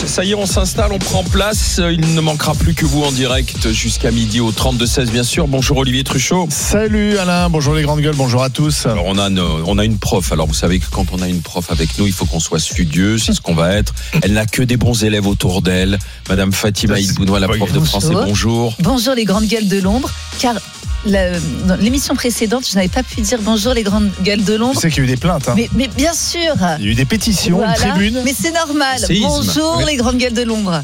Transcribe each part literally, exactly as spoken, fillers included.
Ça y est, on s'installe, on prend place. Il ne manquera plus que vous en direct jusqu'à midi au trente-deux seize, bien sûr. Bonjour Olivier Truchot. Salut Alain, bonjour les grandes gueules, bonjour à tous. Alors on a, une, on a une prof. Alors vous savez que quand on a une prof avec nous, il faut qu'on soit studieux. C'est ce qu'on va être. Elle n'a que des bons élèves autour d'elle. Madame Fatima Idbounoua, la prof de français, bonjour. Bonjour les grandes gueules de l'ombre. Car la, dans l'émission précédente, je n'avais pas pu dire bonjour les grandes gueules de l'ombre. Tu sais qu'il y a eu des plaintes. Hein. Mais, mais bien sûr. Il y a eu des pétitions, voilà. Une tribune. Mais c'est normal. Séisme. Bonjour Mais... les grandes gueules de l'ombre.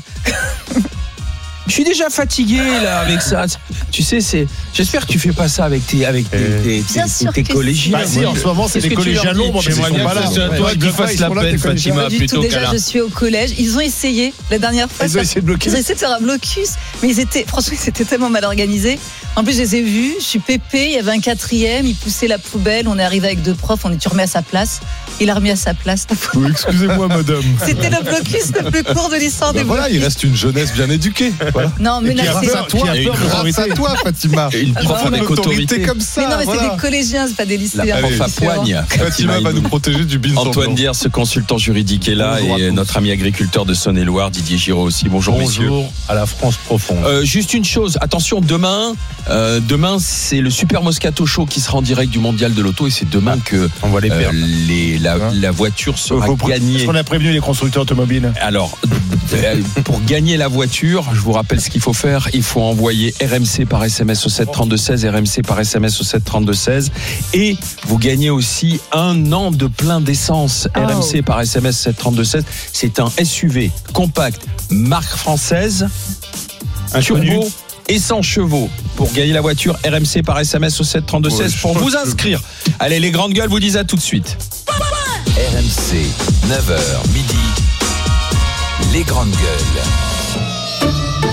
Je suis déjà fatigué là avec ça. Tu sais, c'est. J'espère que tu fais pas ça avec tes avec tes, euh... tes, tes, tes, tes collégiens. Bah si, en ce moment c'est des collégiens l'ombre. J'aimerais bien que c'est toi qui fasses l'appel, Fatima, plutôt déjà, qu'Alain. Je suis au collège. Ils ont essayé la dernière fois. Ils ont essayé de bloquer. Ils ont essayé de faire un blocus, mais ils étaient, franchement, c'était tellement mal organisé. En plus, je les ai vus. Je suis pépé. Il y avait un quatrième. Il poussait la poubelle. On est arrivé avec deux profs. On est tu remets à sa place. Il a remis à sa place. Oui, excusez-moi, madame. C'était le blocus le plus court de l'histoire bah des voilà, blocus. Il reste une jeunesse bien éduquée. Voilà. Non, mais grâce à toi, grâce à toi, Fatima. Une prof non, avec autorité comme ça. Mais non, mais voilà. c'est des collégiens, c'est pas des lycéens. La prof à poigne. Fatima va nous protéger du bin. Antoine Dier, ce consultant juridique est là, Bonjour et notre ami agriculteur de Saône-et-Loire, Didier Giraud aussi. Bonjour, Bonjour messieurs. à la France profonde. Euh, juste une chose, attention, demain, euh, demain c'est le Super Moscato Show qui sera en direct du Mondial de l'Auto, et c'est demain que On va les euh, perdre. les, la, Hein la voiture sera Faut pré- gagnée. Est-ce qu'on a prévenu les constructeurs automobiles? Alors, euh, pour gagner la voiture, je vous rappelle ce qu'il faut faire. Il faut envoyer R M C par S M S au sept trente-deux seize, R M C par S M S au sept trente-deux seize, et vous gagnez aussi un an de plein d'essence. Oh. R M C par S M S sept trente-deux seize. C'est un S U V compact, marque française, un turbo et cent chevaux. Pour gagner la voiture, R M C par S M S au sept trente-deux seize Ouais, pour je vous pense que- inscrire. Allez, les grandes gueules vous disent à tout de suite. R M C, neuf heures midi, les grandes gueules.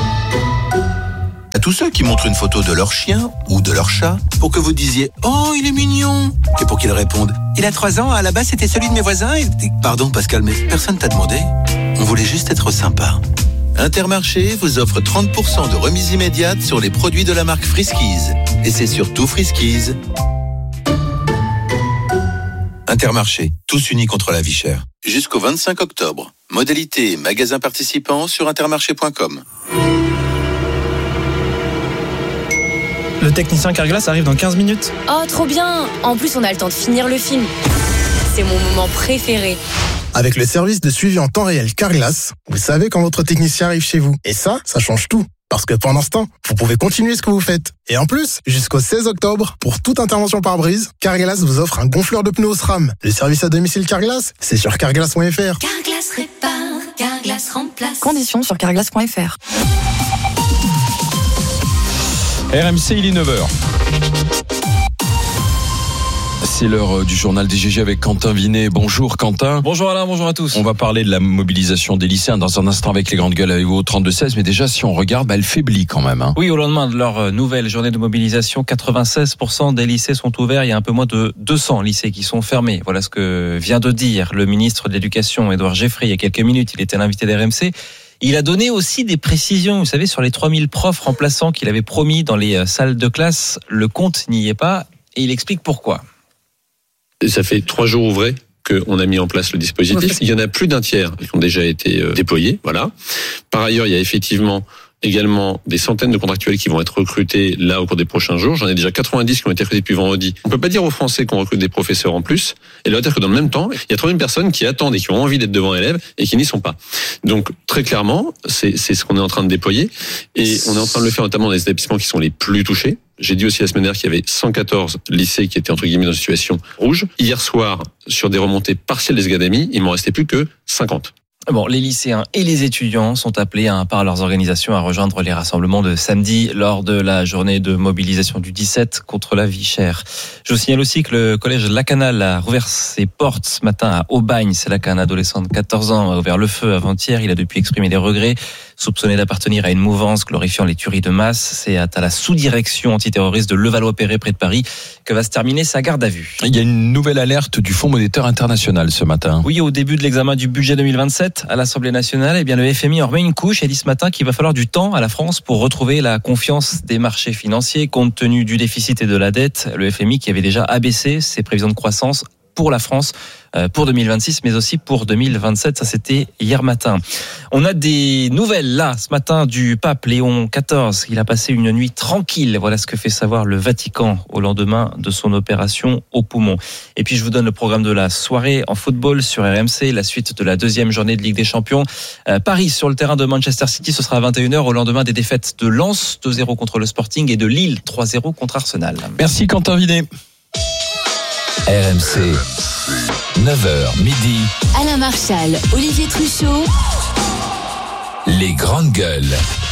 À tous ceux qui montrent une photo de leur chien ou de leur chat pour que vous disiez « Oh, il est mignon !» et pour qu'ils répondent « Il a trois ans, à la base c'était celui de mes voisins et... » Pardon Pascal, mais personne t'a demandé. On voulait juste être sympa. Intermarché vous offre trente pour cent de remise immédiate sur les produits de la marque Friskies. Et c'est surtout Friskies. Intermarché, tous unis contre la vie chère. Jusqu'au vingt-cinq octobre. Modalité et magasins participants sur intermarché point com. Le technicien Carglass arrive dans quinze minutes. Oh, trop bien! En plus, on a le temps de finir le film. C'est mon moment préféré. Avec le service de suivi en temps réel Carglass, vous savez quand votre technicien arrive chez vous. Et ça, ça change tout. Parce que pendant ce temps, vous pouvez continuer ce que vous faites. Et en plus, jusqu'au seize octobre, pour toute intervention par brise, Carglass vous offre un gonfleur de pneus SRAM. Le service à domicile Carglass, c'est sur carglass point f r. Carglass répare, Carglass remplace. Conditions sur carglass point f r. R M C, il est neuf heures. C'est l'heure du journal des G G avec Quentin Vinet. Bonjour Quentin. Bonjour Alain, bonjour à tous. On va parler de la mobilisation des lycéens dans un instant avec les grandes gueules avec vous au trente-deux seize. Mais déjà, si on regarde, bah, elle faiblit quand même. Hein. Oui, au lendemain de leur nouvelle journée de mobilisation, quatre-vingt-seize pour cent des lycées sont ouverts. Il y a un peu moins de deux cents lycées qui sont fermés. Voilà ce que vient de dire le ministre de l'Éducation, Édouard Geffray, il y a quelques minutes. Il était l'invité d'R M C. Il a donné aussi des précisions, vous savez, sur les trois mille profs remplaçants qu'il avait promis dans les salles de classe. Le compte n'y est pas et il explique pourquoi. Ça fait trois jours ouvrés qu'on a mis en place le dispositif. Il y en a plus d'un tiers qui ont déjà été déployés. Voilà. Par ailleurs, il y a effectivement également des centaines de contractuels qui vont être recrutés là au cours des prochains jours. J'en ai déjà quatre-vingt-dix qui ont été recrutés depuis vendredi. On peut pas dire aux Français qu'on recrute des professeurs en plus et leur dire que dans le même temps, il y a trois mille personnes qui attendent et qui ont envie d'être devant élèves et qui n'y sont pas. Donc très clairement, c'est, c'est ce qu'on est en train de déployer et on est en train de le faire notamment dans les établissements qui sont les plus touchés. J'ai dit aussi la semaine dernière qu'il y avait cent quatorze lycées qui étaient entre guillemets dans une situation rouge. Hier soir, sur des remontées partielles des académies, il m'en restait plus que cinquante. Bon, les lycéens et les étudiants sont appelés hein, par leurs organisations à rejoindre les rassemblements de samedi lors de la journée de mobilisation du dix-sept contre la vie chère. Je vous signale aussi que le collège Lacanal a rouvert ses portes ce matin à Aubagne. C'est là qu'un adolescent de quatorze ans a ouvert le feu avant-hier. Il a depuis exprimé des regrets, soupçonné d'appartenir à une mouvance glorifiant les tueries de masse. C'est à la sous-direction antiterroriste de Levallois-Perret près de Paris que va se terminer sa garde à vue. Il y a une nouvelle alerte du Fonds monétaire international ce matin. Oui, au début de l'examen du budget deux mille vingt-sept, à l'Assemblée nationale, eh bien le F M I en remet une couche et dit ce matin qu'il va falloir du temps à la France pour retrouver la confiance des marchés financiers compte tenu du déficit et de la dette. Le F M I qui avait déjà abaissé ses prévisions de croissance pour la France, pour deux mille vingt-six, mais aussi pour deux mille vingt-sept. Ça, c'était hier matin. On a des nouvelles, là, ce matin, du pape Léon quatorze. Il a passé une nuit tranquille. Voilà ce que fait savoir le Vatican au lendemain de son opération au poumon. Et puis, je vous donne le programme de la soirée en football sur R M C, la suite de la deuxième journée de Ligue des Champions. Euh, Paris, sur le terrain de Manchester City, ce sera à vingt et une heures au lendemain des défaites de Lens, deux zéro contre le Sporting, et de Lille, trois zéro contre Arsenal. Merci Quentin Vinet. R M C, neuf heures midi. Alain Marchal, Olivier Truchot. Les grandes gueules.